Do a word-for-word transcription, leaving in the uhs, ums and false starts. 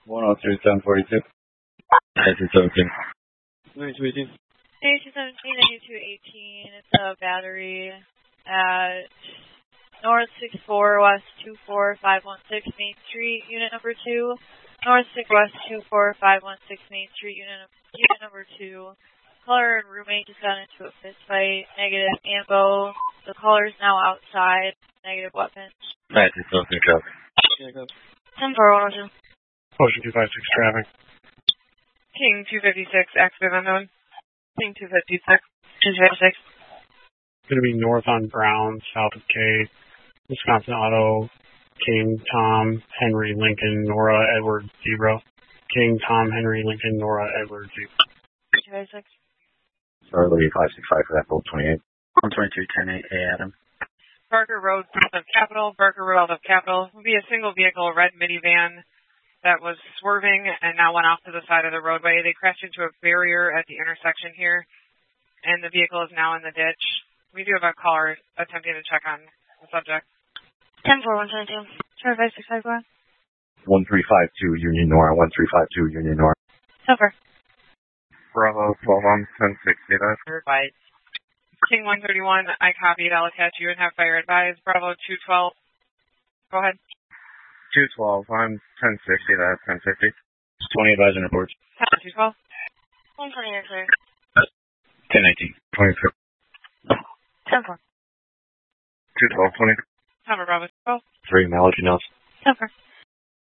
one oh three, seven forty-two. ninety-two seventeen. ninety-two eighteen. ninety-two seventeen, ninety-two eighteen. It's a battery at North six four West two four five one six Main Street, unit number two. North six West two four five one six Main Street, unit, unit number two. Caller and roommate just got into a fist fight. Negative ambo. The caller's now outside. Negative weapon. ninety-two seventeen traffic. Yeah, go. ten four one oh two. Ocean two five six traffic. King two fifty-six, active unknown. King two fifty-six. two fifty-six. Going to be north on Brown, south of K. Wisconsin Auto. King, Tom, Henry, Lincoln, Nora, Edward, zero. King, Tom, Henry, Lincoln, Nora, Edward, zero. two fifty-six. Charlie five six five for that bolt twenty-eight. one twenty-two, ten eight, A Adam. Barker Road, south of Capitol. Barker Road, south of Capitol. Will be a single vehicle, red minivan that was swerving and now went off to the side of the roadway. They crashed into a barrier at the intersection here, and the vehicle is now in the ditch. We do have a caller attempting to check on the subject. ten four one seven two. Sorry, five six five one. one three five two Union Nora, one three five two Union Nora. Silver. Bravo twelve on ten sixty. Advised. King one thirty-one, I copied. I'll attach you and have fire advised. Bravo two twelve. Go ahead. two twelve on ten sixty, that's ten fifty. twenty advising reports. two twelve. one twenty, you're clear. ten nineteen. twenty-three. ten four. two twelve, twenty. Number Bravo twelve. three, Mallory Nelson. Silver.